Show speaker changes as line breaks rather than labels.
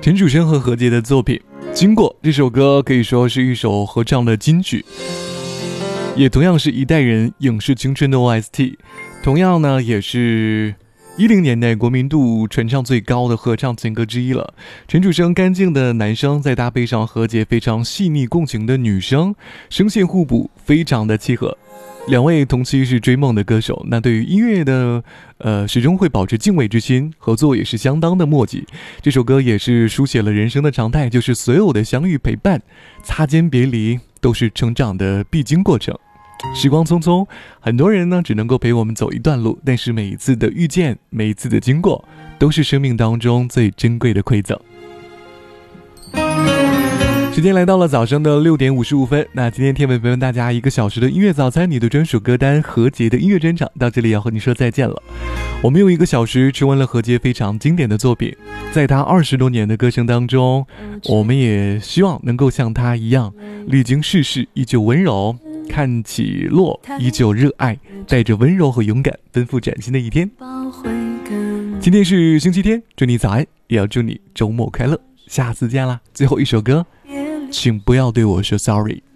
陈楚生和何洁的作品《经过》。这首歌可以说是一首合唱的金曲，也同样是一代人影视青春的 OST， 同样呢也是10年代国民度传唱最高的合唱情歌之一了。陈楚生干净的男声，再搭配上何洁非常细腻共情的女声，声线互补，非常的契合。两位同期是追梦的歌手，那对于音乐的始终会保持敬畏之心，合作也是相当的默契。这首歌也是书写了人生的常态，就是所有的相遇陪伴、擦肩别离都是成长的必经过程。时光匆匆，很多人呢只能够陪我们走一段路，但是每一次的遇见，每一次的经过，都是生命当中最珍贵的馈赠。时间来到了早上的6点55分，那今天天文陪伴大家1个小时的音乐早餐，你的专属歌单何洁的音乐专场到这里要和你说再见了。我们用1个小时吃完了何洁非常经典的作品，在她20多年的歌声当中，我们也希望能够像她一样，历经世事依旧温柔，看起落依旧热爱，带着温柔和勇敢奔赴崭新的一天。今天是星期天，祝你早安，也要祝你周末快乐，下次见啦。最后一首歌，请不要对我说 sorry。